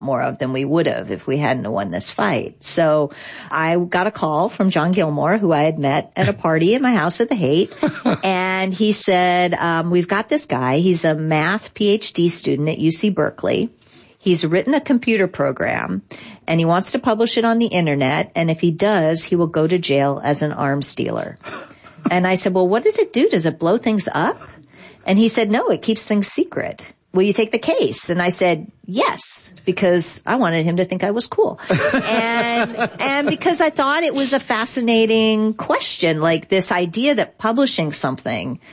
more of than we would have if we hadn't won this fight. So I got a call from John Gilmore, who I had met at a party at my house at the Haight. And he said, we've got this guy. He's a math PhD student at UC Berkeley. He's written a computer program and he wants to publish it on the internet. And if he does, he will go to jail as an arms dealer. And I said, well, what does it do? Does it blow things up? And he said, no, it keeps things secret. Will you take the case? And I said, yes, because I wanted him to think I was cool. And because I thought it was a fascinating question, like this idea that publishing something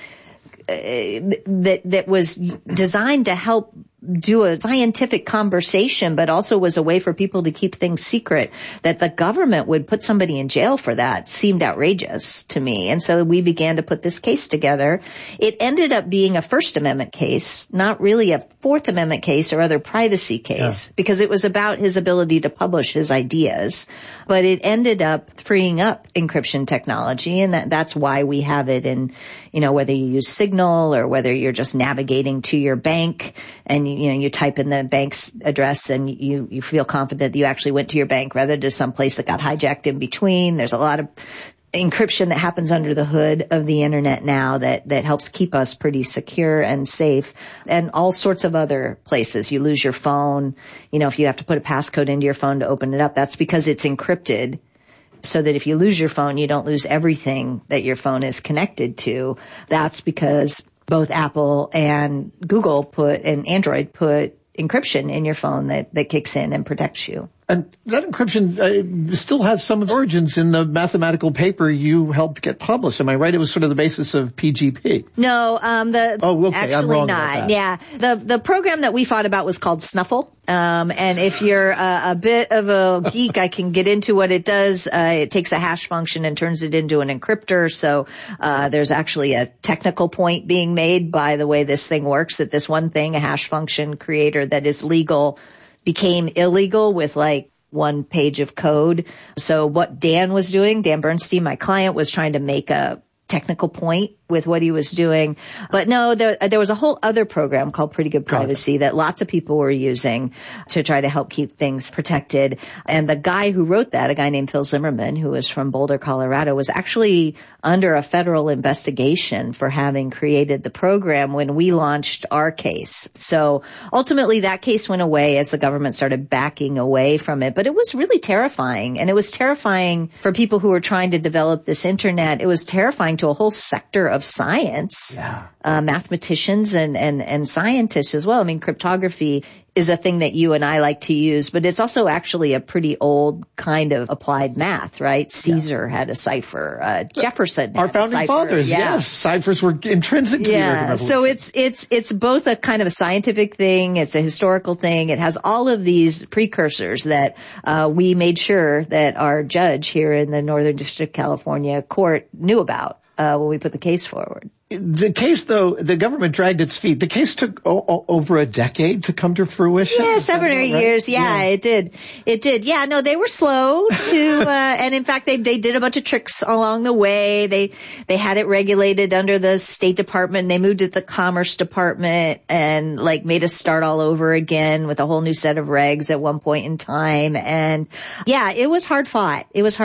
that was designed to help do a scientific conversation, but also was a way for people to keep things secret, that the government would put somebody in jail for that seemed outrageous to me. And so we began to put this case together. It ended up being a First Amendment case, not really a Fourth Amendment case or other privacy case, because it was about his ability to publish his ideas. But it ended up freeing up encryption technology, and that's why we have it in, whether you use Signal or whether you're just navigating to your bank and you type in the bank's address and you feel confident that you actually went to your bank rather than some place that got hijacked in between. There's a lot of encryption that happens under the hood of the internet now that helps keep us pretty secure and safe, and all sorts of other places. You lose your phone, if you have to put a passcode into your phone to open it up, that's because it's encrypted. So that if you lose your phone, you don't lose everything that your phone is connected to. That's because both Apple and Google and Android put encryption in your phone that kicks in and protects you. And that encryption still has some origins in the mathematical paper you helped get published. Am I right? It was sort of the basis of PGP. No, actually I'm wrong about that. Yeah. The program that we thought about was called Snuffle. And if you're a bit of a geek, I can get into what it does. It takes a hash function and turns it into an encryptor. So, there's actually a technical point being made by the way this thing works, that this one thing, a hash function creator that is legal, became illegal with like one page of code. So what Dan was doing, Dan Bernstein, my client, was trying to make a technical point with what he was doing. But no, there was a whole other program called Pretty Good Privacy that lots of people were using to try to help keep things protected. And the guy who wrote that, a guy named Phil Zimmerman, who was from Boulder, Colorado, was actually under a federal investigation for having created the program when we launched our case. So ultimately that case went away as the government started backing away from it. But it was really terrifying. And it was terrifying for people who were trying to develop this internet. It was terrifying to a whole sector of science, mathematicians and scientists as well. I mean, cryptography is a thing that you and I like to use, but it's also actually a pretty old kind of applied math, right? Caesar had a cipher. Jefferson had our founding fathers, yes. Ciphers were intrinsic to the American Revolution. So it's both a kind of a scientific thing, it's a historical thing. It has all of these precursors that we made sure that our judge here in the Northern District of California court knew about when we put the case forward. The case, though, the government dragged its feet. The case took over a decade to come to fruition. Yeah, 7 or 8 years. Yeah, it did. It did. Yeah, no, they were slow to, and in fact, they did a bunch of tricks along the way. They had it regulated under the State Department. They moved it to the Commerce Department and made us start all over again with a whole new set of regs at one point in time. And yeah, it was hard fought.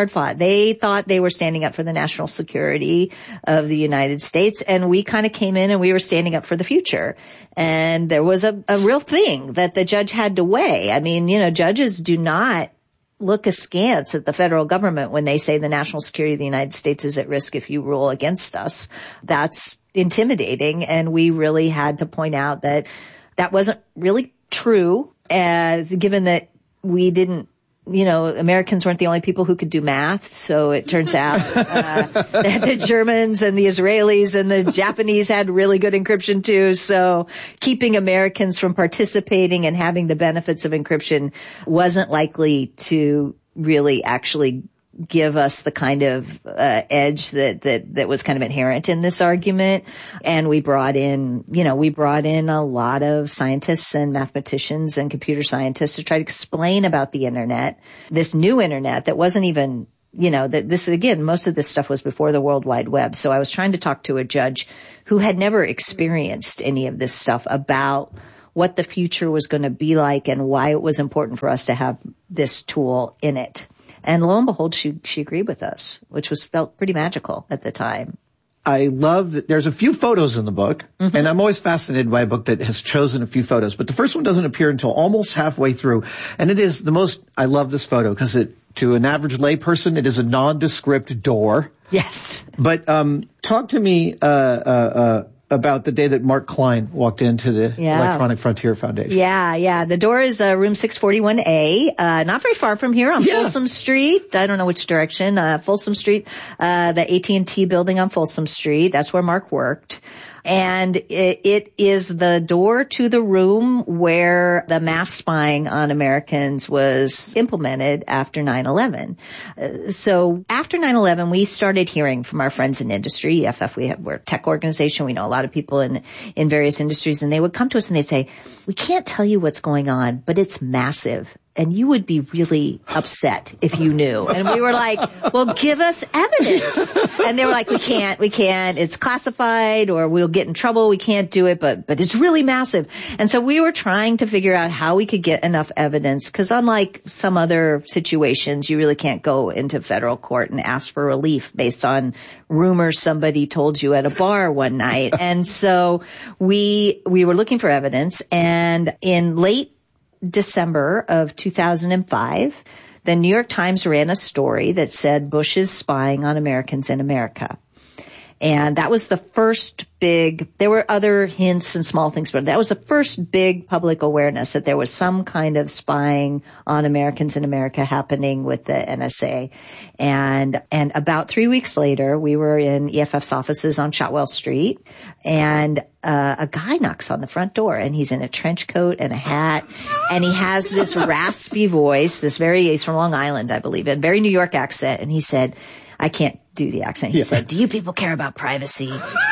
They thought they were standing up for the national security of the United States. And we kind of came in and we were standing up for the future. And there was a real thing that the judge had to weigh. I mean, judges do not look askance at the federal government when they say the national security of the United States is at risk if you rule against us. That's intimidating. And we really had to point out that that wasn't really true, given that we didn't, Americans weren't the only people who could do math. So it turns out that the Germans and the Israelis and the Japanese had really good encryption too. So keeping Americans from participating and having the benefits of encryption wasn't likely to really actually give us the kind of edge that was kind of inherent in this argument. And we brought in a lot of scientists and mathematicians and computer scientists to try to explain about the internet, this new internet that wasn't even, most of this stuff was before the World Wide Web. So I was trying to talk to a judge who had never experienced any of this stuff about what the future was going to be like and why it was important for us to have this tool in it. And lo and behold, she agreed with us, which felt pretty magical at the time. I love that there's a few photos in the book, and I'm always fascinated by a book that has chosen a few photos, but the first one doesn't appear until almost halfway through. And it is I love this photo because to an average layperson, it is a nondescript door. Yes. But, talk to me, about the day that Mark Klein walked into the Electronic Frontier Foundation. Yeah. The door is room 641A, not very far from here on Folsom Street. I don't know which direction, Folsom Street, the AT&T building on Folsom Street. That's where Mark worked. And it is the door to the room where the mass spying on Americans was implemented after 9/11. So after 9/11, we started hearing from our friends in industry. EFF, we're a tech organization. We know a lot of people in various industries, and they would come to us and they'd say, "We can't tell you what's going on, but it's massive. And you would be really upset if you knew." And we were like, "Well, give us evidence." And they were like, we can't. It's classified, or we'll get in trouble. We can't do it, but it's really massive. And so we were trying to figure out how we could get enough evidence, because unlike some other situations, you really can't go into federal court and ask for relief based on rumors somebody told you at a bar one night. And so we were looking for evidence, and in late December of 2005, the New York Times ran a story that said Bush is spying on Americans in America. And that was the first there were other hints and small things, but that was the first big public awareness that there was some kind of spying on Americans in America happening with the NSA. And about 3 weeks later, we were in EFF's offices on Shotwell Street, and a guy knocks on the front door, and he's in a trench coat and a hat, and he has this raspy voice, he's from Long Island, I believe, a very New York accent, and he said, I can't do the accent. He said, "Do you people care about privacy?"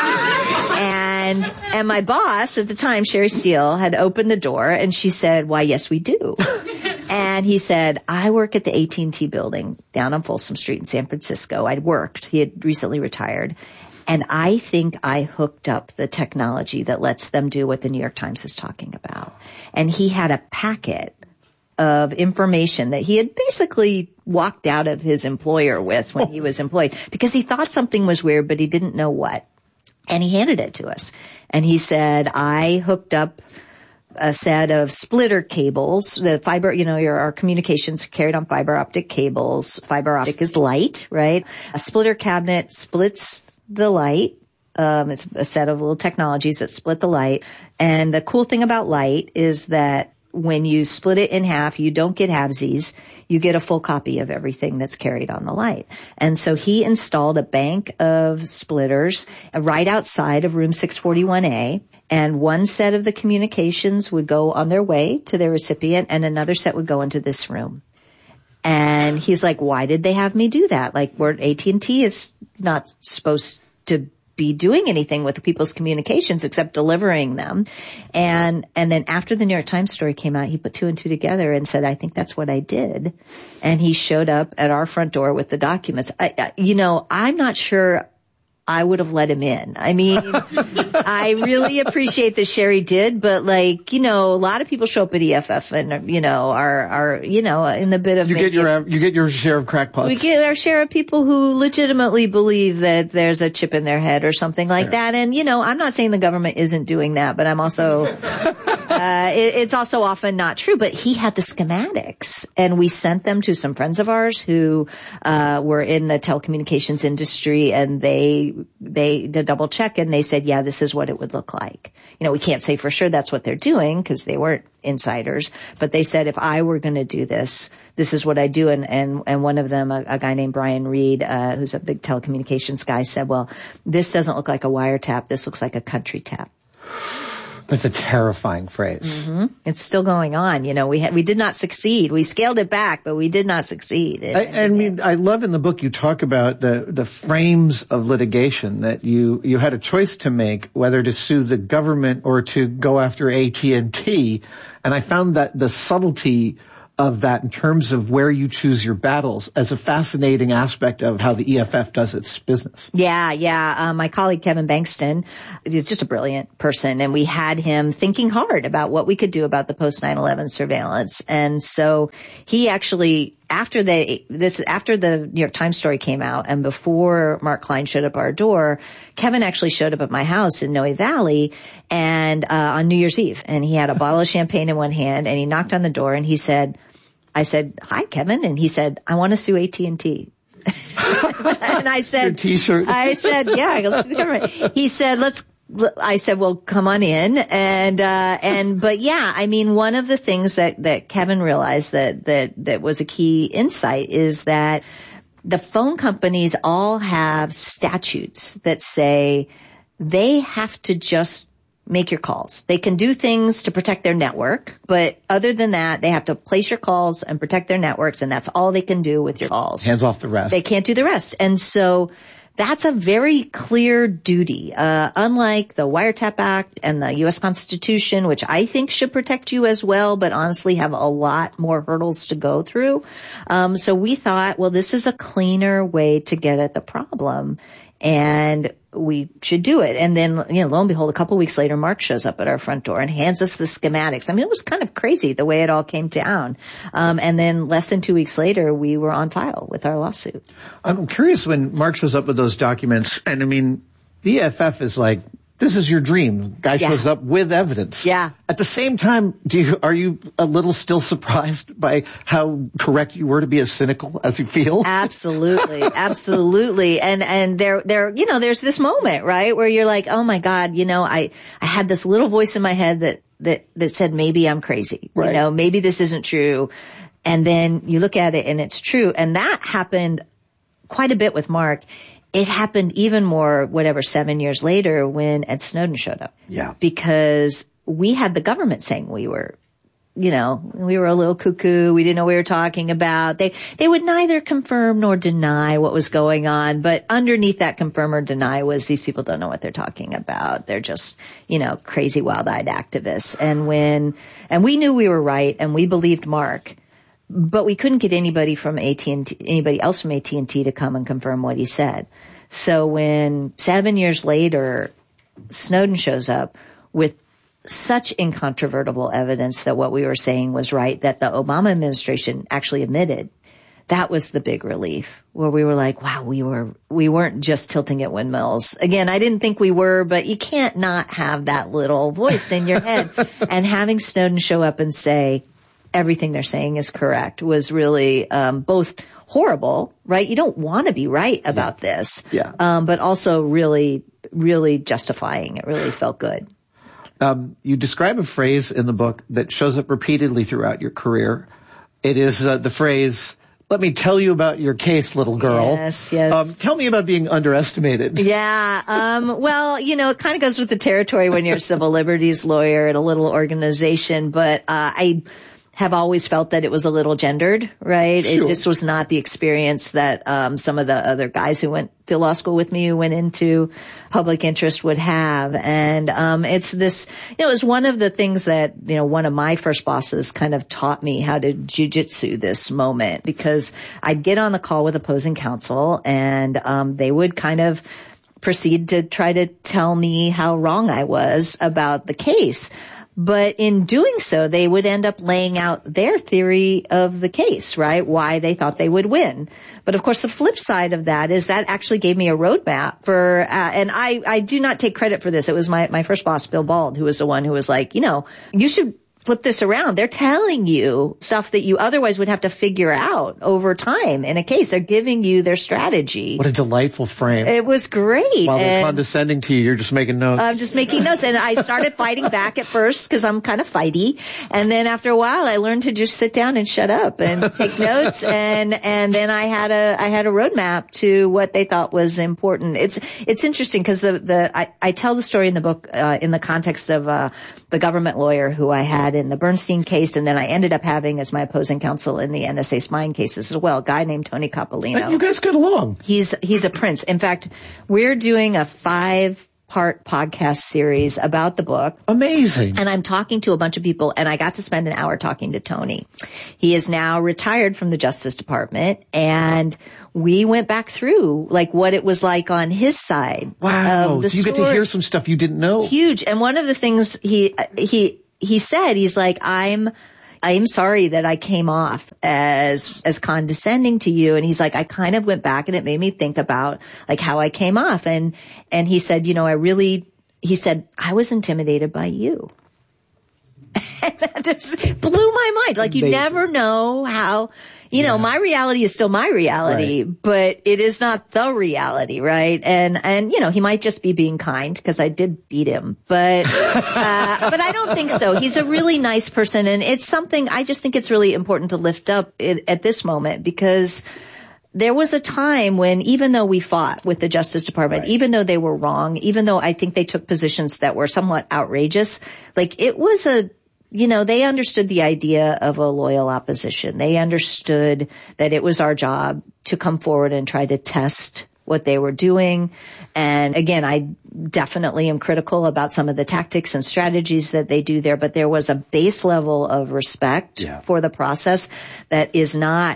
And my boss at the time, Sherry Steele, had opened the door, and she said, "Why, yes, we do." And he said, "I work at the AT&T building down on Folsom Street in San Francisco. I'd worked. He had recently retired. And I think I hooked up the technology that lets them do what the New York Times is talking about." And he had a packet of information that he had basically walked out of his employer with when he was employed, because he thought something was weird, but he didn't know what. And he handed it to us. And he said, "I hooked up a set of splitter cables, the fiber, our communications carried on fiber optic cables. Fiber optic is light, right? A splitter cabinet splits the light. It's a set of little technologies that split the light. And the cool thing about light is that when you split it in half, you don't get halvesies. You get a full copy of everything that's carried on the light." And so he installed a bank of splitters right outside of room 641A. And one set of the communications would go on their way to their recipient, and another set would go into this room. And he's like, "Why did they have me do that? Like, AT&T is not supposed to be doing anything with people's communications except delivering them." And then after the New York Times story came out, he put two and two together and said, "I think that's what I did." And he showed up at our front door with the documents. I'm not sure I would have let him in. I mean, I really appreciate that Sherry did, but a lot of people show up at EFF and, are in a bit of... You get your share of crackpots. We get our share of people who legitimately believe that there's a chip in their head or something like that. And, I'm not saying the government isn't doing that, but I'm also... it's also often not true, but he had the schematics, and we sent them to some friends of ours who were in the telecommunications industry, and they did double check, and they said, "Yeah, this is what it would look like." We can't say for sure that's what they're doing because they weren't insiders, but they said, if I were going to do this, this is what I do. And one of them, a guy named Brian Reed, who's a big telecommunications guy, said, "Well, this doesn't look like a wiretap. This looks like a country tap." That's a terrifying phrase. Mm-hmm. It's still going on. We did not succeed. We scaled it back, but we did not succeed. I love in the book you talk about the frames of litigation that you had a choice to make whether to sue the government or to go after AT&T. And I found that the subtlety of that in terms of where you choose your battles as a fascinating aspect of how the EFF does its business. Yeah. My colleague Kevin Bankston is just a brilliant person, and we had him thinking hard about what we could do about the post 9/11 surveillance. And so he actually, after the New York Times story came out and before Mark Klein showed up at our door, Kevin actually showed up at my house in Noe Valley and on New Year's Eve, and he had a bottle of champagne in one hand, and he knocked on the door and I said, "Hi, Kevin." And he said, "I want to sue AT&T." And I said, your t-shirt. I said, yeah, let's do the government. He said, I said, well, come on in. But yeah, I mean, one of the things that Kevin realized that was a key insight is that the phone companies all have statutes that say they have to just make your calls. They can do things to protect their network, but other than that, they have to place your calls and protect their networks, and that's all they can do with your calls. Hands off the rest. They can't do the rest. And so that's a very clear duty. Unlike the Wiretap Act and the U.S. Constitution, which I think should protect you as well, but honestly have a lot more hurdles to go through. So we thought, well, this is a cleaner way to get at the problem, and we should do it. And then, lo and behold, a couple weeks later, Mark shows up at our front door and hands us the schematics. I mean, it was kind of crazy the way it all came down. And then less than 2 weeks later, we were on file with our lawsuit. I'm curious when Mark shows up with those documents, and I mean, the EFF is like, this is your dream. Guy shows up with evidence. Yeah. At the same time, are you a little still surprised by how correct you were to be as cynical as you feel? Absolutely. Absolutely. And there's this moment, right, where you're like, oh my God, I had this little voice in my head that said maybe I'm crazy. Right. Maybe this isn't true. And then you look at it and it's true. And that happened quite a bit with Mark. It happened even more, 7 years later when Ed Snowden showed up. Yeah. Because we had the government saying we were a little cuckoo. We didn't know what we were talking about. They would neither confirm nor deny what was going on, but underneath that confirm or deny was these people don't know what they're talking about. They're just, crazy wild-eyed activists. And we knew we were right and we believed Mark. But we couldn't get anybody else from AT&T to come and confirm what he said. So when 7 years later, Snowden shows up with such incontrovertible evidence that what we were saying was right, that the Obama administration actually admitted, that was the big relief, where we were like, wow, we weren't just tilting at windmills. Again, I didn't think we were, but you can't not have that little voice in your head. And having Snowden show up and say, everything they're saying is correct was really both horrible, right? You don't want to be right about this. Yeah. But also really, really justifying. It really felt good. You describe a phrase in the book that shows up repeatedly throughout your career. It is the phrase, "Let me tell you about your case, little girl." Yes. Tell me about being underestimated. Yeah. Well, it kind of goes with the territory when you're a civil liberties lawyer at a little organization, but I have always felt that it was a little gendered, right? Sure. It just was not the experience that some of the other guys who went to law school with me, who went into public interest, would have. And it's this, it was one of the things that, one of my first bosses kind of taught me how to jujitsu this moment, because I'd get on the call with opposing counsel and they would kind of proceed to try to tell me how wrong I was about the case. But in doing so, they would end up laying out their theory of the case, right? Why they thought they would win. But of course, the flip side of that is that actually gave me a roadmap for, and I do not take credit for this. It was my first boss, Bill Bald, who was the one who was like, you should flip this around. They're telling you stuff that you otherwise would have to figure out over time in a case. They're giving you their strategy. What a delightful frame. It was great. While they're condescending to you, you're just making notes. I'm just making notes. And I started fighting back at first because I'm kind of fighty. And then after a while, I learned to just sit down and shut up and take notes. And then I had a roadmap to what they thought was important. It's interesting because I tell the story in the book, in the context of, the government lawyer who I had in the Bernstein case, and then I ended up having as my opposing counsel in the NSA spying cases as well, a guy named Tony Coppolino. You guys get along. He's a prince. In fact, we're doing a 5 6-part podcast series about the book. Amazing. And I'm talking to a bunch of people, and I got to spend an hour talking to Tony. He is now retired from the Justice Department, and we went back through like what it was like on his side. Wow. Of the So you get to hear some stuff you didn't know. Huge. And one of the things he said, he's like, I'm sorry that I came off as condescending to you. And he's like, I kind of went back and it made me think about like how I came off. And he said, you know, he said, I was intimidated by you. And that just blew my mind. Like you never know how, you know, my reality is still my reality, but it is not the reality, right? And, you know, he might just be being kind because I did beat him, but I don't think so. He's a really nice person, and it's something I just think it's really important to lift up at this moment, because there was a time when even though we fought with the Justice Department, even though they were wrong, even though I think they took positions that were somewhat outrageous, like it was you know, they understood the idea of a loyal opposition. They understood that it was our job to come forward and try to test what they were doing. And again, I definitely am critical about some of the tactics and strategies that they do there, but there was a base level of respect for the process that is not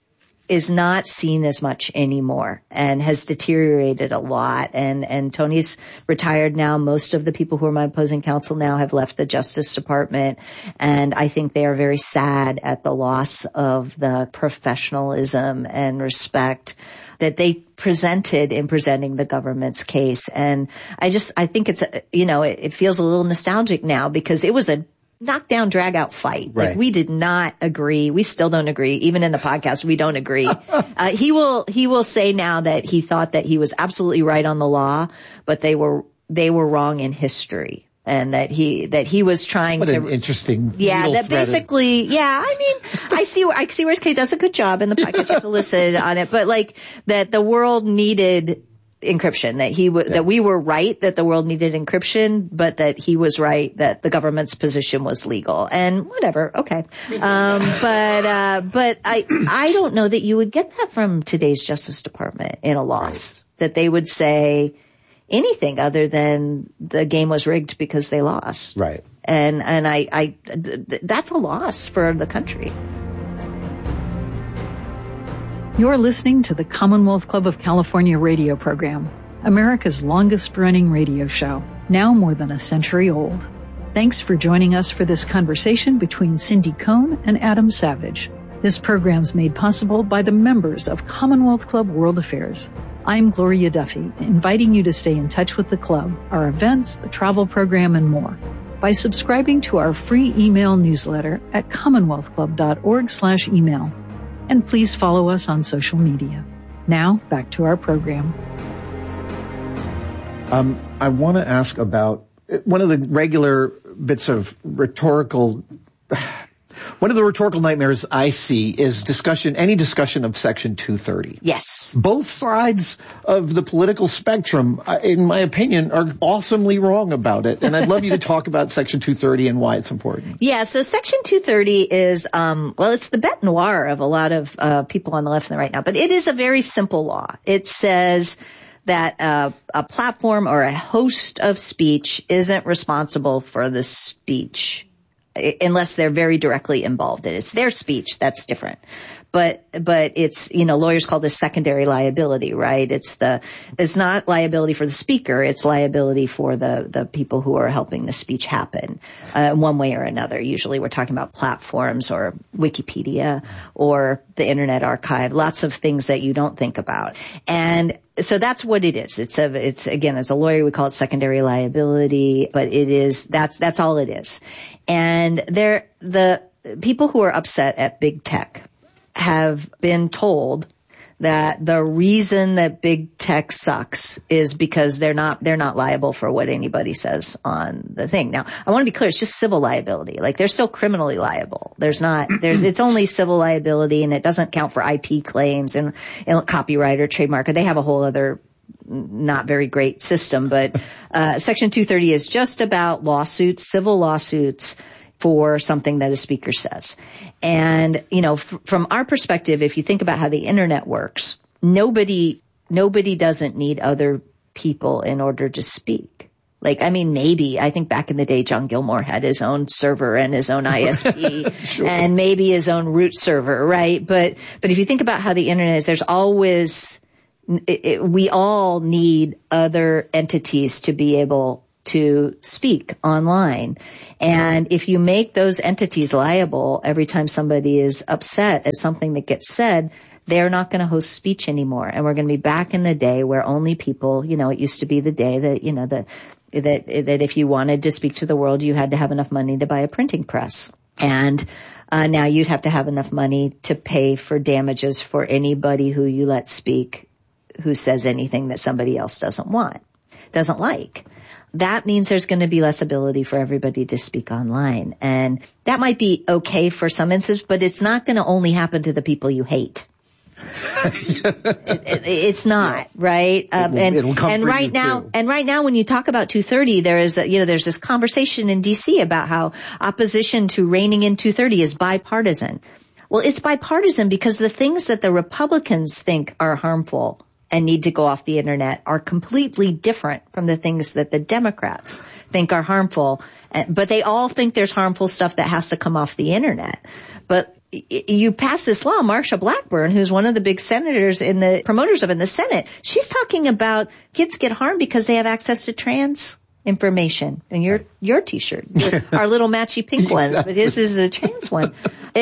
seen as much anymore and has deteriorated a lot. And Tony's retired now. Most of the people who are my opposing counsel now have left the Justice Department. And I think they are very sad at the loss of the professionalism and respect that they presented in presenting the government's case. And I think it's, you know, it feels a little nostalgic now because it was a knockdown, drag out fight. Right. Like we did not agree. We still don't agree. Even in the podcast, we don't agree. He will say now that he thought that he was absolutely right on the law, but they were wrong in history. And that he was trying what to. An interesting. Yeah, that basically, I mean, I see where Kay does a good job in the podcast. You have to listen on it, but like that the world needed encryption, that we were right that the world needed encryption, but that he was right that the government's position was legal, and whatever. Okay. But I don't know that you would get that from today's Justice Department in a loss, that they would say anything other than the game was rigged because they lost. Right. And that's a loss for the country. You're listening to the Commonwealth Club of California radio program, America's longest-running radio show, now more than a century old. Thanks for joining us for this conversation between Cindy Cohn and Adam Savage. This program's made possible by the members of Commonwealth Club World Affairs. I'm Gloria Duffy, inviting you to stay in touch with the club, our events, the travel program, and more by subscribing to our free email newsletter at commonwealthclub.org/email. And please follow us on social media. Now, back to our program. I want to ask about one of the regular bits of rhetorical. One of the rhetorical nightmares I see is any discussion of Section 230. Yes. Both sides of the political spectrum, in my opinion, are awesomely wrong about it. And I'd love you to talk about Section 230 and why it's important. Yeah, so Section 230 is, it's the bête noire of a lot of people on the left and the right now, but it is a very simple law. It says that a platform or a host of speech isn't responsible for the speech unless they're very directly involved in it. It's their speech, that's different. But it's, lawyers call this secondary liability, right? It's not liability for the speaker, it's liability for the people who are helping the speech happen, one way or another. Usually we're talking about platforms or Wikipedia or the Internet Archive, lots of things that you don't think about. And so that's what it is. It's again, as a lawyer, we call it secondary liability, but that's all it is. And the people who are upset at big tech have been told that the reason that big tech sucks is because they're not liable for what anybody says on the thing. Now, I want to be clear, it's just civil liability. Like they're still criminally liable. It's only civil liability, and it doesn't count for IP claims and copyright or trademark. They have a whole other not very great system, but Section 230 is just about lawsuits, civil lawsuits for something that a speaker says. And, from our perspective, if you think about how the internet works, nobody doesn't need other people in order to speak. Like, I mean, maybe, I think back in the day, John Gilmore had his own server and his own ISP sure. and maybe his own root server, right? But if you think about how the internet is, there's always, we all need other entities to be able to speak online. And if you make those entities liable every time somebody is upset at something that gets said, they're not going to host speech anymore. And we're going to be back in the day where only people, it used to be the day that, that if you wanted to speak to the world, you had to have enough money to buy a printing press. And now you'd have to have enough money to pay for damages for anybody who you let speak who says anything that somebody else doesn't like. That means there's going to be less ability for everybody to speak online. And that might be okay for some instances, but it's not going to only happen to the people you hate. It's not, right? It'll come and right now, too. And right now when you talk about 230, there's this conversation in DC about how opposition to reining in 230 is bipartisan. Well, it's bipartisan because the things that the Republicans think are harmful and need to go off the internet are completely different from the things that the Democrats think are harmful. But they all think there's harmful stuff that has to come off the internet. But you pass this law, Marsha Blackburn, who's one of the big senators promoters of in the Senate, she's talking about kids get harmed because they have access to trans information. And your t-shirt, our little matchy pink ones, but this is a trans one.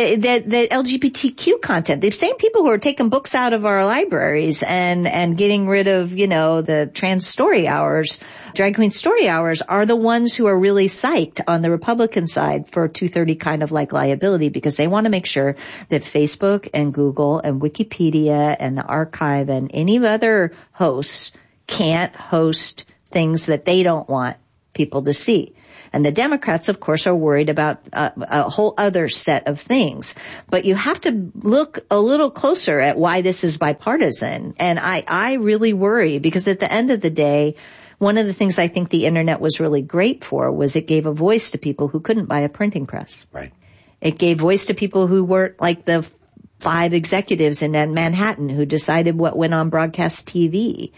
The LGBTQ content. The same people who are taking books out of our libraries and getting rid of, the trans story hours, drag queen story hours are the ones who are really psyched on the Republican side for 230 kind of like liability because they want to make sure that Facebook and Google and Wikipedia and the archive and any other hosts can't host things that they don't want people to see. And the Democrats, of course, are worried about a whole other set of things. But you have to look a little closer at why this is bipartisan. And I really worry because at the end of the day, one of the things I think the internet was really great for was it gave a voice to people who couldn't buy a printing press. Right. It gave voice to people who weren't like the 5 executives in Manhattan who decided what went on broadcast TV.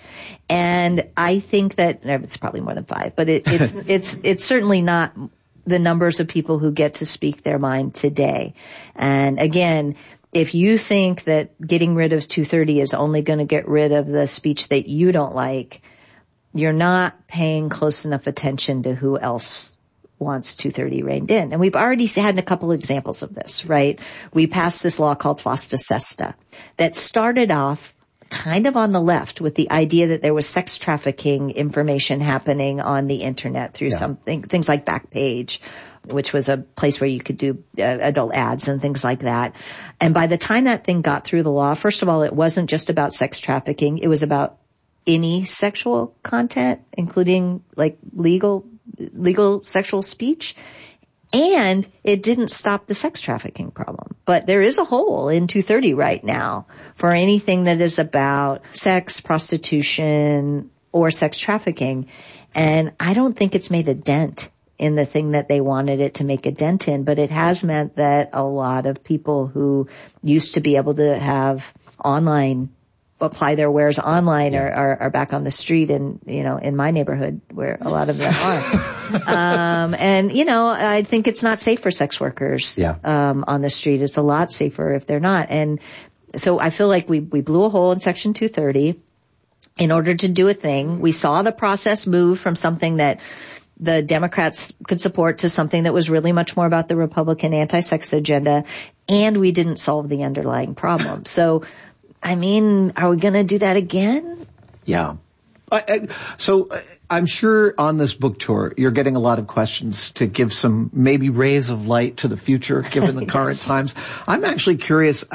And I think that it's probably more than 5, but it's certainly not the numbers of people who get to speak their mind today. And again, if you think that getting rid of 230 is only going to get rid of the speech that you don't like, you're not paying close enough attention to who else wants 230 reined in. And we've already had a couple examples of this, right? We passed this law called FOSTA SESTA that started off kind of on the left with the idea that there was sex trafficking information happening on the internet through things like Backpage, which was a place where you could do adult ads and things like that. And by the time that thing got through the law, first of all, it wasn't just about sex trafficking. It was about any sexual content, including like legal sexual speech. And it didn't stop the sex trafficking problem. But there is a hole in 230 right now for anything that is about sex, prostitution, or sex trafficking. And I don't think it's made a dent in the thing that they wanted it to make a dent in, but it has meant that a lot of people who used to be able to have apply their wares online are back on the street and, in my neighborhood where a lot of them are. And, I think it's not safe for sex workers, on the street. It's a lot safer if they're not. And so I feel like we blew a hole in Section 230 in order to do a thing. We saw the process move from something that the Democrats could support to something that was really much more about the Republican anti-sex agenda. And we didn't solve the underlying problem. So, are we going to do that again? Yeah. So I'm sure on this book tour, you're getting a lot of questions to give some maybe rays of light to the future, given the current times. I'm actually curious,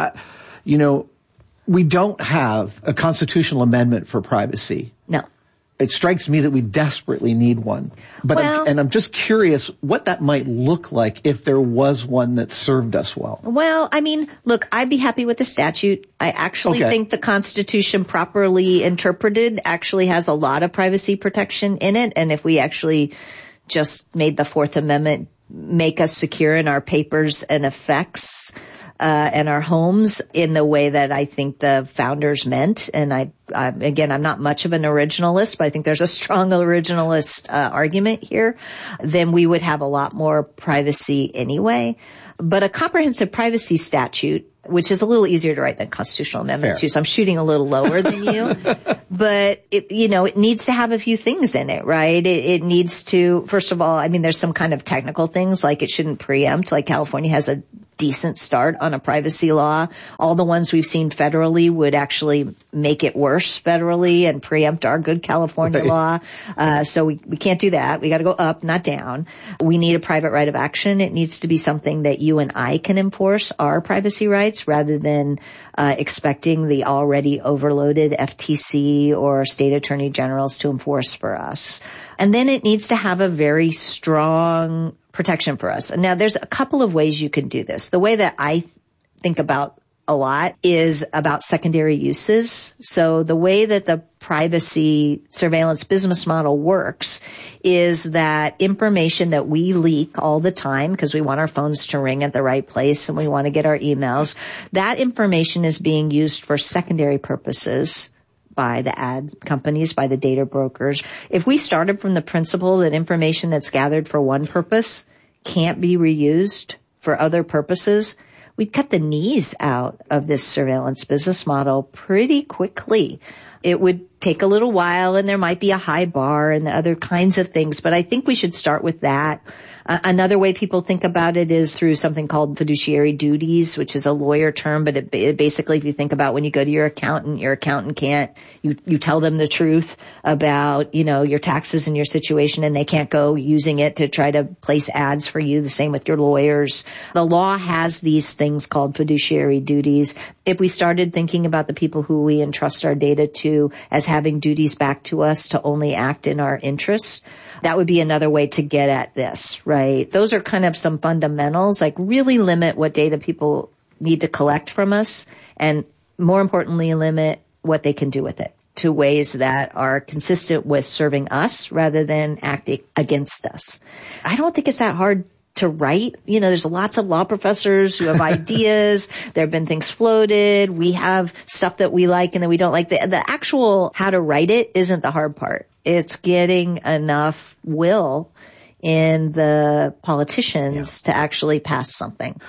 we don't have a constitutional amendment for privacy. No. It strikes me that we desperately need one. But I'm just curious what that might look like if there was one that served us well. Well, look, I'd be happy with the statute. I actually think the Constitution properly interpreted actually has a lot of privacy protection in it. And if we actually just made the Fourth Amendment make us secure in our papers and effects, and our homes in the way that I think the founders meant. And again, I'm not much of an originalist, but I think there's a strong originalist argument here. Then we would have a lot more privacy anyway. But a comprehensive privacy statute, which is a little easier to write than constitutional amendment too, so I'm shooting a little lower than you. But it needs to have a few things in it, right? It needs to, first of all, I mean, there's some kind of technical things, like it shouldn't preempt, like California has a decent start on a privacy law. All the ones we've seen federally would actually make it worse federally and preempt our good California law. So we can't do that. We got to go up, not down. We need a private right of action. It needs to be something that you and I can enforce our privacy rights rather than expecting the already overloaded FTC or state attorney generals to enforce for us. And then it needs to have a very strong protection for us. And now there's a couple of ways you can do this. The way that I think about a lot is about secondary uses. So the way that the privacy surveillance business model works is that information that we leak all the time because we want our phones to ring at the right place and we want to get our emails, that information is being used for secondary purposes by the ad companies, by the data brokers. If we started from the principle that information that's gathered for one purpose can't be reused for other purposes, we'd cut the knees out of this surveillance business model pretty quickly. It would take a little while and there might be a high bar and the other kinds of things, but I think we should start with that. Another way people think about it is through something called fiduciary duties, which is a lawyer term, but it basically, if you think about when you go to your accountant can't, you tell them the truth about, your taxes and your situation, and they can't go using it to try to place ads for you. The same with your lawyers. The law has these things called fiduciary duties. If we started thinking about the people who we entrust our data to as having duties back to us to only act in our interests, that would be another way to get at this, right? Those are kind of some fundamentals, like really limit what data people need to collect from us, and more importantly, limit what they can do with it to ways that are consistent with serving us rather than acting against us. I don't think it's that hard to write. There's lots of law professors who have ideas. There have been things floated. We have stuff that we like and that we don't like. The actual how to write it isn't the hard part. It's getting enough will in the politicians to actually pass something.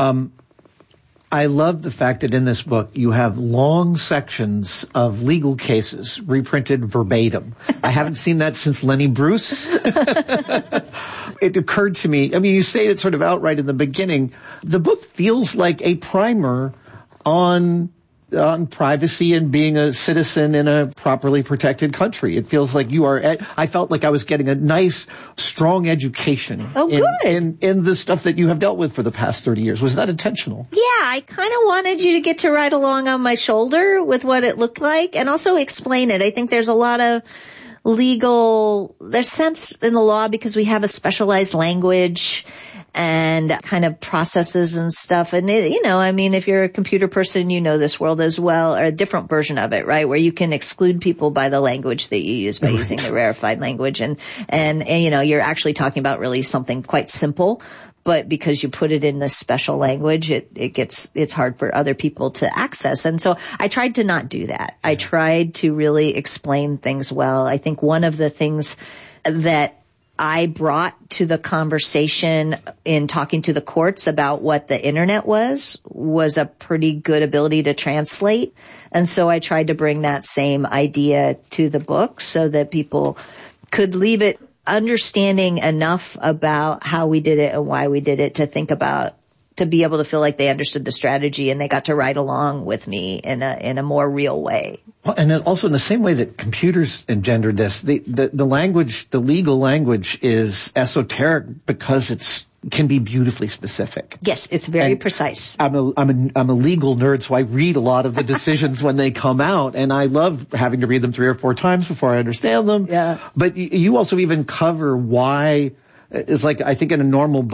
I love the fact that in this book you have long sections of legal cases reprinted verbatim. I haven't seen that since Lenny Bruce. It occurred to me, you say it sort of outright in the beginning, the book feels like a primer on privacy and being a citizen in a properly protected country. It feels like I felt like I was getting a nice, strong education in the stuff that you have dealt with for the past 30 years. Was that intentional? Yeah, I kind of wanted you to get to ride along on my shoulder with what it looked like and also explain it. I think there's a lot of there's sense in the law because we have a specialized language and kind of processes and stuff. And, if you're a computer person, this world as well, or a different version of it, right? Where you can exclude people by the language that you use by using the rarefied language. And, you're actually talking about really something quite simple. But because you put it in this special language, it's hard for other people to access. And so I tried to not do that. I tried to really explain things well. I think one of the things that I brought to the conversation in talking to the courts about what the internet was a pretty good ability to translate. And so I tried to bring that same idea to the book so that people could leave it understanding enough about how we did it and why we did it to be able to feel like they understood the strategy and they got to ride along with me in a more real way. Well, and then also in the same way that computers engendered this, the language, the legal language is esoteric because it can be beautifully specific. Yes, it's very precise. I'm a legal nerd, so I read a lot of the decisions when they come out, and I love having to read them 3 or 4 times before I understand them. Yeah. But you also even cover why, it's like, I think in a normal book,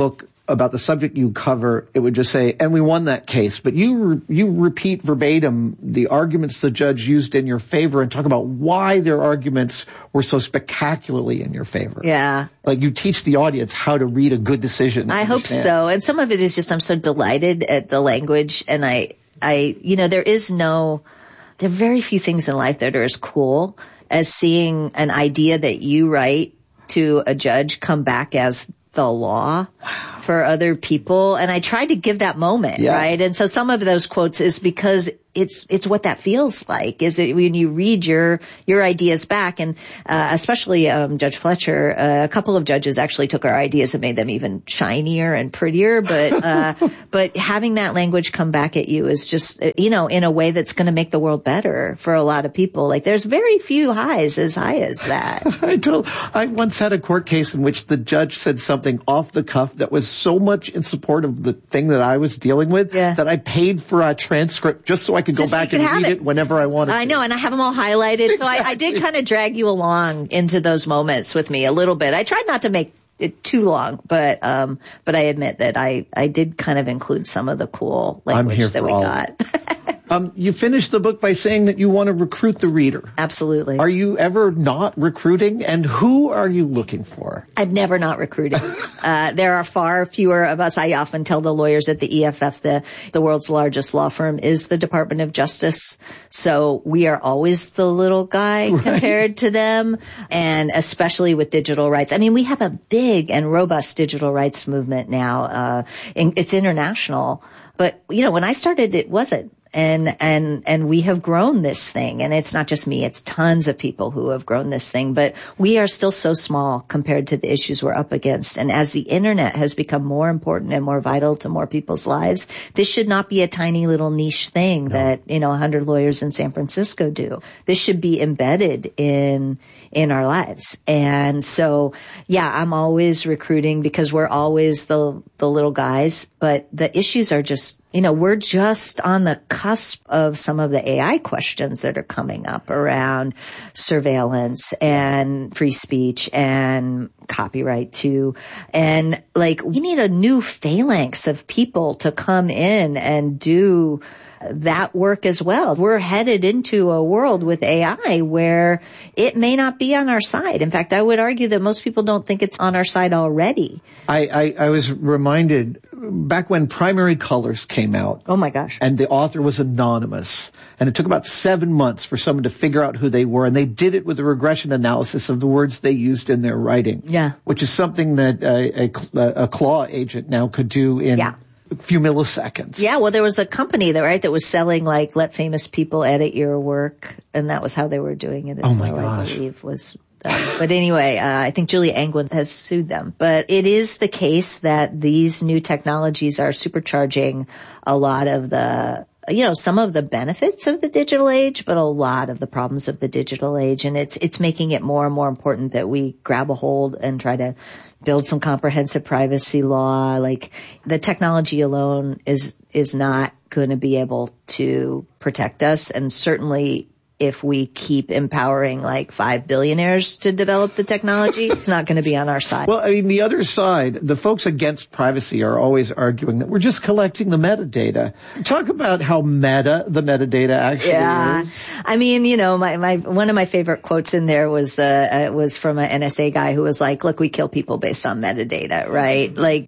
about the subject you cover, it would just say, and we won that case. But you repeat verbatim the arguments the judge used in your favor and talk about why their arguments were so spectacularly in your favor. Yeah. Like you teach the audience how to read a good decision. I hope so. And some of it is just I'm so delighted at the language. And there are very few things in life that are as cool as seeing an idea that you write to a judge come back as the law for other people. And I try to give that moment, right? And so some of those quotes is because it's what that feels like, is it when you read your ideas back. And, especially, Judge Fletcher, a couple of judges actually took our ideas and made them even shinier and prettier. But, but having that language come back at you is just, in a way that's going to make the world better for a lot of people. Like there's very few highs as high as that. I once had a court case in which the judge said something off the cuff that was so much in support of the thing that I was dealing with that I paid for a transcript just so I could go back and read it whenever I wanted to. I know, and I have them all highlighted. Exactly. So I did kind of drag you along into those moments with me a little bit. I tried not to make it too long, but I admit that I did kind of include some of the cool language that we got. You finished the book by saying that you want to recruit the reader. Absolutely. Are you ever not recruiting? And who are you looking for? I've never not recruited. There are far fewer of us. I often tell the lawyers at the EFF, the world's largest law firm is the Department of Justice. So we are always the little guy compared to them. And especially with digital rights. I mean, we have a big and robust digital rights movement now. It's international. But, when I started, it wasn't. And we have grown this thing. And it's not just me, it's tons of people who have grown this thing. But we are still so small compared to the issues we're up against. And as the internet has become more important and more vital to more people's lives, this should not be a tiny little niche thing that, 100 lawyers in San Francisco do. This should be embedded in our lives. And so, I'm always recruiting because we're always the little guys, but the issues are just, we're just on the cusp of some of the AI questions that are coming up around surveillance and free speech and copyright too. And we need a new phalanx of people to come in and do that work as well. We're headed into a world with AI where it may not be on our side. In fact, I would argue that most people don't think it's on our side already. I was reminded back when Primary Colors came out. Oh my gosh. And the author was anonymous. And it took about 7 months for someone to figure out who they were. And they did it with a regression analysis of the words they used in their writing. Yeah. Which is something that a Claw agent now could do in a few milliseconds. Yeah, well, there was a company that was selling let famous people edit your work, and that was how they were doing it. Oh my gosh. I believe was. But anyway, I think Julia Angwin has sued them. But it is the case that these new technologies are supercharging a lot of the, some of the benefits of the digital age, but a lot of the problems of the digital age. And it's making it more and more important that we grab a hold and try to build some comprehensive privacy law. The technology alone is not going to be able to protect us. And certainly if we keep empowering 5 billionaires to develop the technology, it's not going to be on our side. Well, I mean, the other side, the folks against privacy are always arguing that we're just collecting the metadata. Talk about how meta the metadata actually is. I mean, my one of my favorite quotes in there was from an NSA guy who was like, look, we kill people based on metadata, right?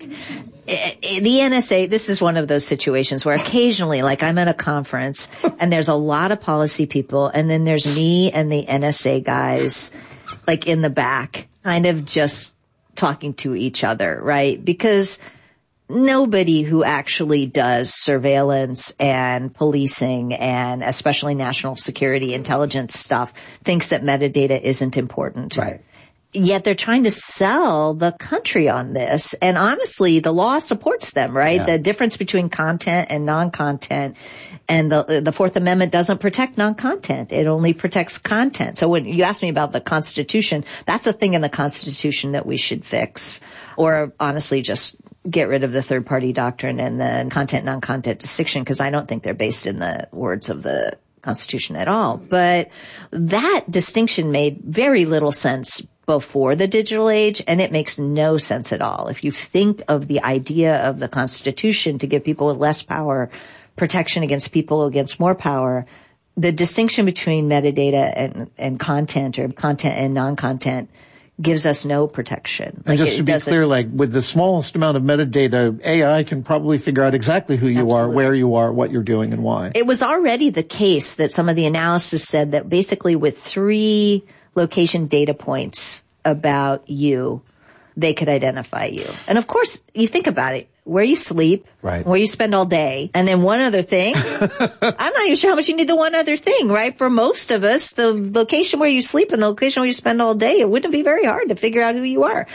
The NSA, this is one of those situations where occasionally, I'm at a conference and there's a lot of policy people and then there's me and the NSA guys, in the back, kind of just talking to each other, right? Because nobody who actually does surveillance and policing and especially national security intelligence stuff thinks that metadata isn't important. Right. Yet they're trying to sell the country on this. And honestly, the law supports them, right? Yeah. The difference between content and non-content. And the Fourth Amendment doesn't protect non-content. It only protects content. So when you ask me about the Constitution, that's the thing in the Constitution that we should fix. Or honestly, just get rid of the third-party doctrine and the content-non-content distinction, because I don't think they're based in the words of the Constitution at all. But that distinction made very little sense before the digital age, and it makes no sense at all. If you think of the idea of the Constitution to give people with less power protection against people against more power, the distinction between metadata and content, or content and non-content, gives us no protection. And just to be clear, like with the smallest amount of metadata, AI can probably figure out exactly who you are, where you are, what you're doing, and why. It was already the case that some of the analysis said that basically with 3 location data points about you, they could identify you. And of course, you think about it, where you sleep, right, where you spend all day, and then one other thing. I'm not even sure how much you need the one other thing, right? For most of us, the location where you sleep and the location where you spend all day, it wouldn't be very hard to figure out who you are.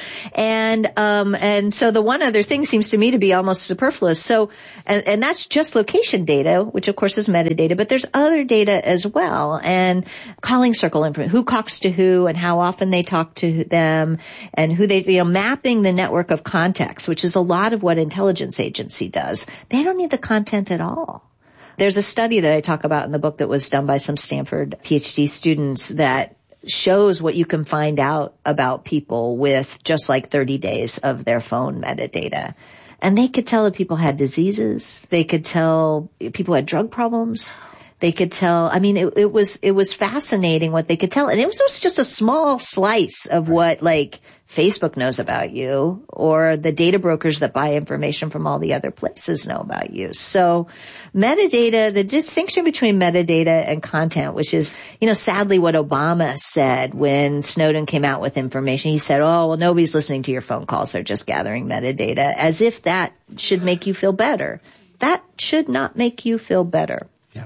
And so the one other thing seems to me to be almost superfluous. So, and that's just location data, which of course is metadata, but there's other data as well. And calling circle information, who talks to who and how often they talk to them, and who they, mapping the network of contacts, which is a lot of what intelligence agency does. They don't need the content at all. There's a study that I talk about in the book that was done by some Stanford PhD students that shows what you can find out about people with just like 30 days of their phone metadata. And they could tell if people had diseases. They could tell if people had drug problems. They could tell, I mean, it was fascinating what they could tell. And it was just a small slice of what like Facebook knows about you, or the data brokers that buy information from all the other places know about you. So metadata, the distinction between metadata and content, which is, sadly what Obama said when Snowden came out with information. He said, oh, well, nobody's listening to your phone calls. They're just gathering metadata, as if that should make you feel better. That should not make you feel better.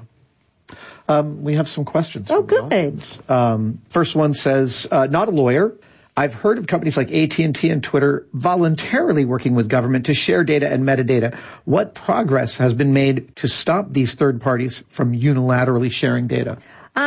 We have some questions. Oh, good. First one says, not a lawyer. I've heard of companies like AT&T and Twitter voluntarily working with government to share data and metadata. What progress has been made to stop these third parties from unilaterally sharing data?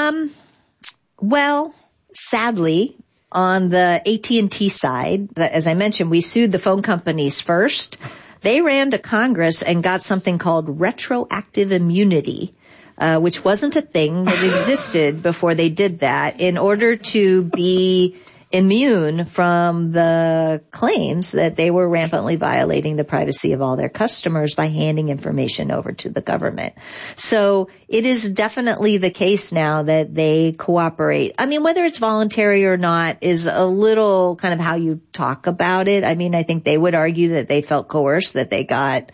Well, sadly, on the AT&T side, as I mentioned, we sued the phone companies first. They ran to Congress and got something called retroactive immunity, which wasn't a thing that existed before they did that, in order to be immune from the claims that they were rampantly violating the privacy of all their customers by handing information over to the government. So it is definitely the case now that they cooperate. I mean, whether it's voluntary or not is a little kind of how you talk about it. I mean, I think they would argue that they felt coerced, that they got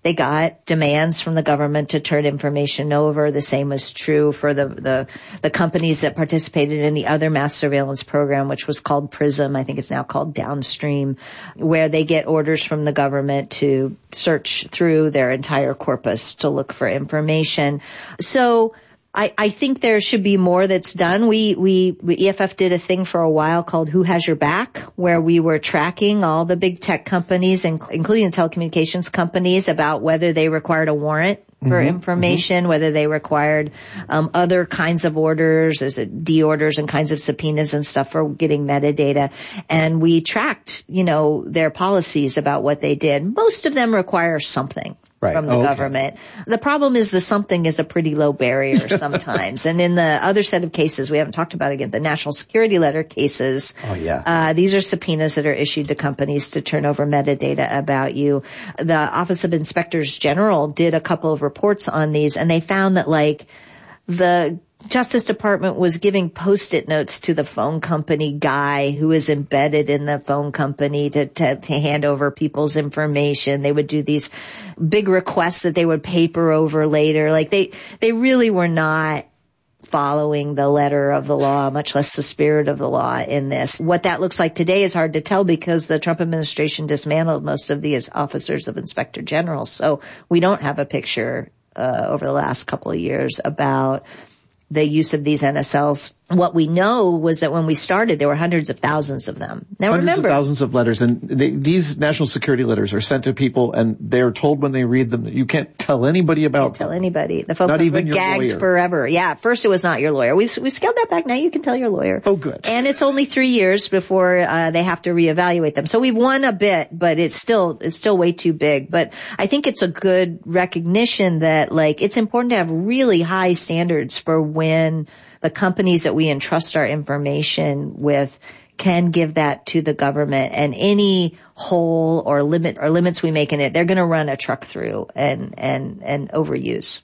demands from the government to turn information over. The same was true for the companies that participated in the other mass surveillance program, which was called PRISM. I think it's now called Downstream, where they get orders from the government to search through their entire corpus to look for information. So I think there should be more that's done. We EFF did a thing for a while called Who Has Your Back, where we were tracking all the big tech companies, including the telecommunications companies, about whether they required a warrant for information, whether they required other kinds of orders, there's D orders and kinds of subpoenas and stuff for getting metadata. And we tracked, their policies about what they did. Most of them require something from the government. The problem is the something is a pretty low barrier sometimes. And in the other set of cases, we haven't talked about again, the national security letter cases. These are subpoenas that are issued to companies to turn over metadata about you. The Office of Inspectors General did a couple of reports on these, and they found that the Justice Department was giving Post-it notes to the phone company guy who was embedded in the phone company to hand over people's information. They would do these big requests that they would paper over later. They really were not following the letter of the law, much less the spirit of the law in this. What that looks like today is hard to tell because the Trump administration dismantled most of the officers of Inspector General. So we don't have a picture over the last couple of years about the use of these NSLs. What we know was that when we started, there were hundreds of thousands of them. Now hundreds of thousands of letters, and these national security letters are sent to people, and they're told when they read them that you can't tell anybody about them. Tell anybody. The folks were gagged forever. Yeah, at first it was not your lawyer. We scaled that back. Now you can tell your lawyer. Oh, good. And it's only 3 years before they have to reevaluate them. So we've won a bit, but it's still way too big. But I think it's a good recognition that it's important to have really high standards for when the companies that we entrust our information with can give that to the government, and any hole or limits we make in it, they're going to run a truck through and overuse.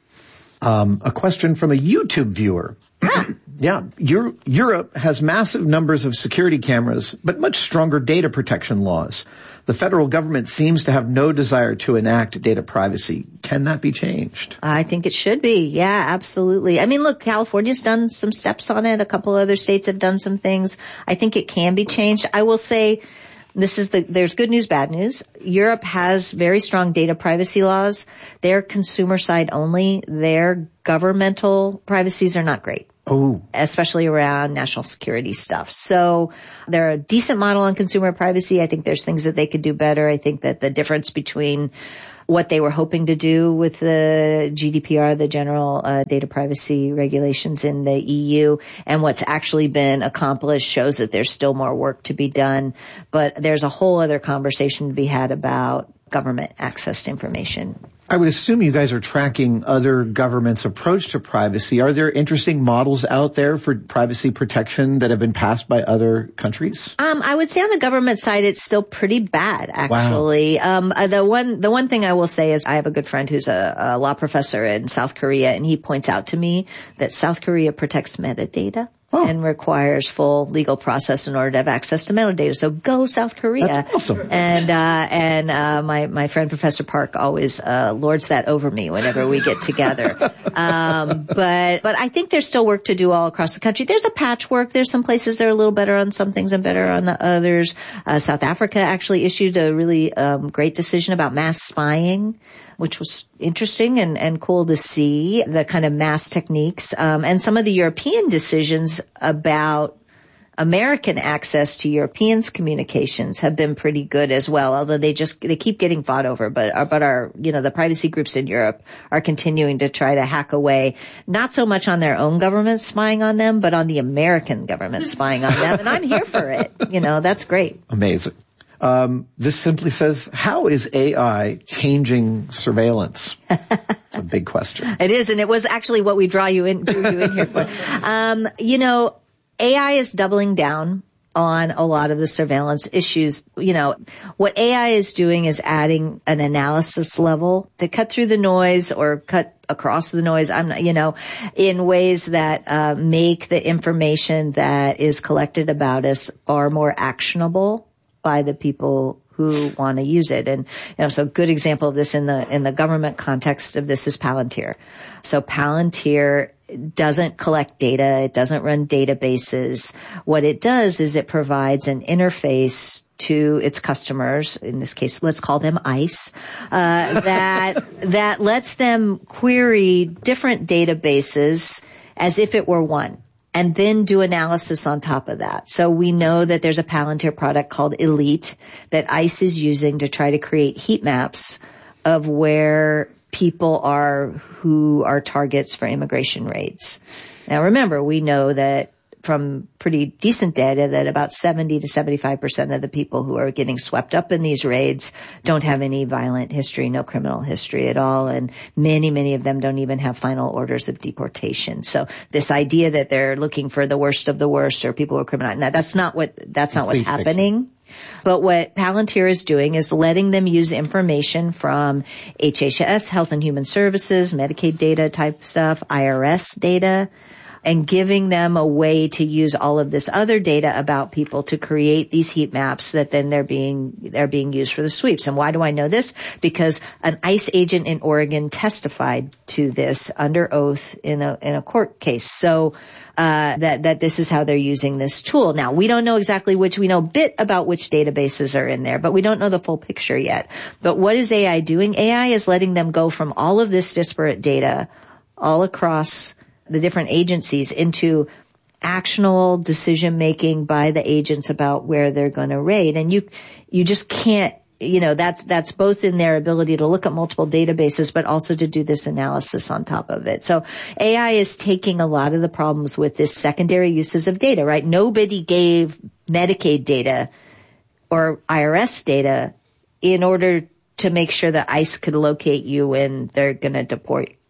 A question from a YouTube viewer. Yeah, Europe has massive numbers of security cameras, but much stronger data protection laws. The federal government seems to have no desire to enact data privacy. Can that be changed? I think it should be. Yeah, absolutely. I mean, look, California's done some steps on it. A couple other states have done some things. I think it can be changed. I will say there's good news, bad news. Europe has very strong data privacy laws. They're consumer side only. Their governmental privacies are not great. Oh. Especially around national security stuff. So they're a decent model on consumer privacy. I think there's things that they could do better. I think that the difference between what they were hoping to do with the GDPR, the general data privacy regulations in the EU, and what's actually been accomplished shows that there's still more work to be done. But there's a whole other conversation to be had about government access to information. I would assume you guys are tracking other governments' approach to privacy. Are there interesting models out there for privacy protection that have been passed by other countries? I would say on the government side, it's still pretty bad, actually. Wow. The one thing I will say is I have a good friend who's a law professor in South Korea, and he points out to me that South Korea protects metadata. Oh. And requires full legal process in order to have access to metadata. So go South Korea. That's awesome. And my friend Professor Park always, lords that over me whenever we get together. But I think there's still work to do all across the country. There's a patchwork. There's some places that are a little better on some things and better on the others. South Africa actually issued a really, great decision about mass spying, which was interesting and cool to see the kind of mass techniques. And some of the European decisions about American access to Europeans' communications have been pretty good as well, although they keep getting fought over. But our, the privacy groups in Europe are continuing to try to hack away, not so much on their own government spying on them, but on the American government spying on them. And I'm here for it. That's great. Amazing. This simply says, how is AI changing surveillance? It's a big question. It is, and it was actually what we drew you in here for. AI is doubling down on a lot of the surveillance issues. What AI is doing is adding an analysis level to cut through the noise or cut across the noise. In ways that make the information that is collected about us far more actionable by the people who want to use it. And, so a good example of this in the government context of this is Palantir. So Palantir doesn't collect data. It doesn't run databases. What it does is it provides an interface to its customers, in this case, let's call them ICE, that lets them query different databases as if it were one, and then do analysis on top of that. So we know that there's a Palantir product called Elite that ICE is using to try to create heat maps of where people are who are targets for immigration raids. Now remember, we know that from pretty decent data that about 70 to 75% of the people who are getting swept up in these raids don't have any violent history, no criminal history at all, and many of them don't even have final orders of deportation. So this idea that they're looking for the worst of the worst or people who are criminal, that's not what's happening. But what Palantir is doing is letting them use information from HHS, Health and Human Services, Medicaid data type stuff, IRS data, and giving them a way to use all of this other data about people to create these heat maps that then they're being used for the sweeps. And why do I know this? Because an ICE agent in Oregon testified to this under oath in a court case. So that this is how they're using this tool. Now, we don't know exactly we know a bit about which databases are in there, but we don't know the full picture yet. But what is AI doing? AI is letting them go from all of this disparate data all across the different agencies into actionable decision making by the agents about where they're going to raid. And you just can't, that's both in their ability to look at multiple databases, but also to do this analysis on top of it. So AI is taking a lot of the problems with this secondary uses of data, right? Nobody gave Medicaid data or IRS data in order to make sure that ICE could locate you when they're going to deport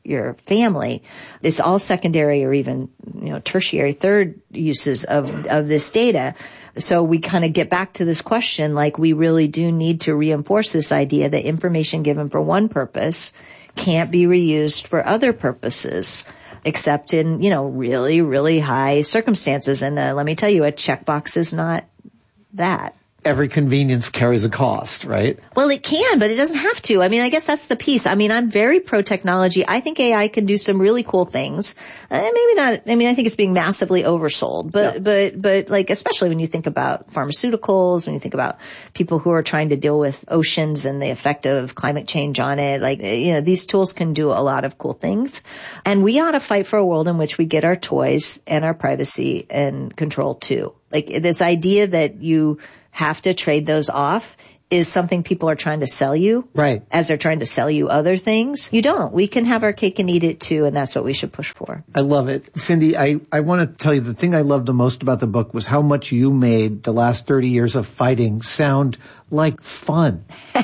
your family. It's all secondary or even, tertiary, third uses of this data. So we kind of get back to this question, like we really do need to reinforce this idea that information given for one purpose can't be reused for other purposes, except in, really, really high circumstances. And let me tell you, a checkbox is not that. Every convenience carries a cost, right? Well, it can, but it doesn't have to. I mean, I guess that's the piece. I mean, I'm very pro-technology. I think AI can do some really cool things. Maybe not. I mean, I think it's being massively oversold, but like, especially when you think about pharmaceuticals, when you think about people who are trying to deal with oceans and the effect of climate change on it, like, these tools can do a lot of cool things. And we ought to fight for a world in which we get our toys and our privacy and control too. Like, this idea that you have to trade those off is something people are trying to sell you. Right. As they're trying to sell you other things. You don't. We can have our cake and eat it too, and that's what we should push for. I love it. Cindy, I want to tell you the thing I loved the most about the book was how much you made the last 30 years of fighting sound like fun.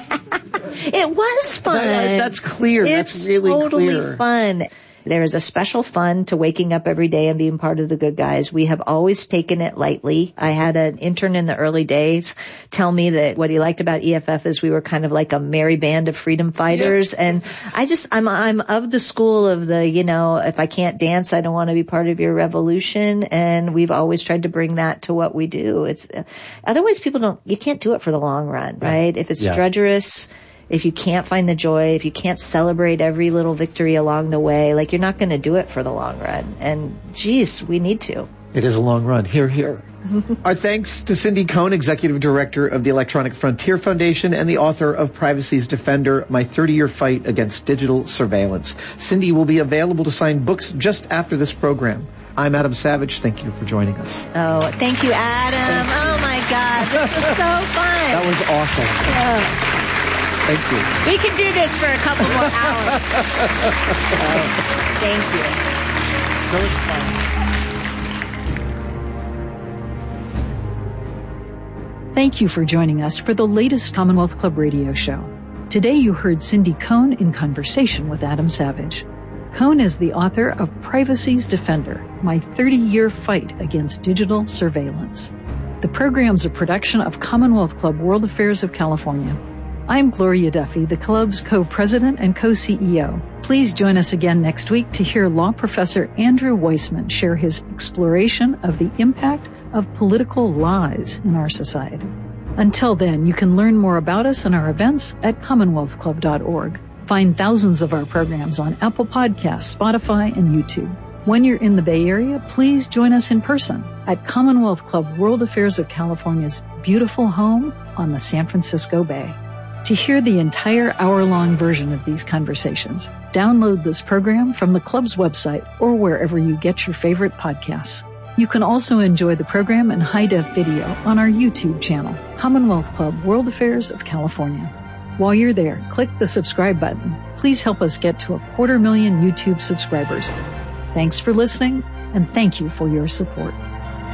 It was fun. That's clear. That's really totally clear. Fun. There is a special fun to waking up every day and being part of the good guys. We have always taken it lightly. I had an intern in the early days tell me that what he liked about EFF is we were kind of like a merry band of freedom fighters. Yeah. And I'm of the school of the, if I can't dance, I don't want to be part of your revolution. And we've always tried to bring that to what we do. It's, otherwise you can't do it for the long run, right? If it's drudgerous, if you can't find the joy, if you can't celebrate every little victory along the way, like you're not going to do it for the long run. And geez, we need to. It is a long run. Hear, hear. Our thanks to Cindy Cohn, Executive Director of the Electronic Frontier Foundation and the author of Privacy's Defender, My 30-Year Fight Against Digital Surveillance. Cindy will be available to sign books just after this program. I'm Adam Savage. Thank you for joining us. Oh, thank you, Adam. Oh my God. This was so fun. That was awesome. Thank you. We can do this for a couple more hours. Thank you. So it's fun. Thank you for joining us for the latest Commonwealth Club radio show. Today you heard Cindy Cohn in conversation with Adam Savage. Cohn is the author of Privacy's Defender, My 30-Year Fight Against Digital Surveillance. The program's a production of Commonwealth Club World Affairs of California. I'm Gloria Duffy, the club's co-president and co-CEO. Please join us again next week to hear law professor Andrew Weissman share his exploration of the impact of political lies in our society. Until then, you can learn more about us and our events at commonwealthclub.org. Find thousands of our programs on Apple Podcasts, Spotify, and YouTube. When you're in the Bay Area, please join us in person at Commonwealth Club World Affairs of California's beautiful home on the San Francisco Bay. To hear the entire hour-long version of these conversations, download this program from the club's website or wherever you get your favorite podcasts. You can also enjoy the program in high-def video on our YouTube channel, Commonwealth Club World Affairs of California. While you're there, click the subscribe button. Please help us get to 250,000 YouTube subscribers. Thanks for listening, and thank you for your support.